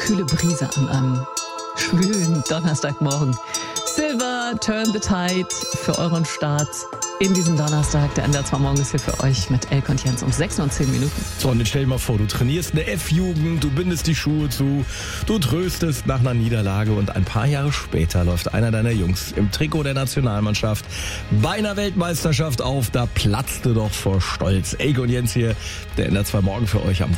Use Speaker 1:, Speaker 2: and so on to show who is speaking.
Speaker 1: kühle Brise an einem schwülen Donnerstagmorgen. Silver, Turn the Tide für euren Start in diesem Donnerstag. Der NDR 2 Morgen ist hier für euch mit Elke und Jens um 6:10 Minuten.
Speaker 2: So, und jetzt stell dir mal vor, du trainierst eine F-Jugend, du bindest die Schuhe zu, du tröstest nach einer Niederlage und ein paar Jahre später läuft einer deiner Jungs im Trikot der Nationalmannschaft bei einer Weltmeisterschaft auf. Da platzte doch vor Stolz. Elke und Jens hier, der NDR 2 Morgen für euch am Donnerstag.